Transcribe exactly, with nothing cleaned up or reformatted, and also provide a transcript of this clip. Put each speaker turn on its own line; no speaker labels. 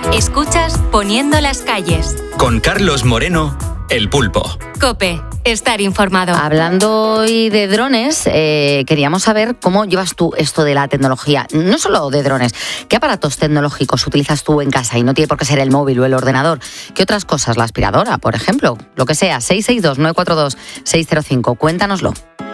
Escuchas Poniendo las calles.
Con Carlos Moreno, El Pulpo.
COPE. Estar informado.
Hablando hoy de drones, eh, queríamos saber cómo llevas tú esto de la tecnología. No solo de drones. ¿Qué aparatos tecnológicos utilizas tú en casa? Y no tiene por qué ser el móvil o el ordenador. ¿Qué otras cosas? La aspiradora, por ejemplo. Lo que sea. seis seis dos nueve cuatro dos seis cero cinco. Cuéntanoslo.